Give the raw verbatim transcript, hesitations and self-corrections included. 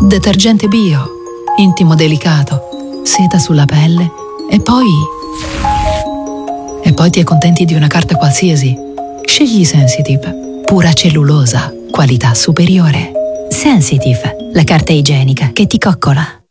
detergente bio, intimo delicato, seta sulla pelle e poi... E poi ti accontenti di una carta qualsiasi. Scegli Sensitive, pura cellulosa, qualità superiore. Sensitive, la carta igienica che ti coccola.